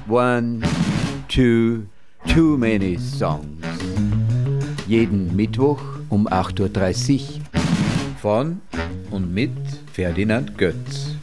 One, two, too many songs. Jeden Mittwoch um 8:30 Uhr von und mit Ferdinand Götz.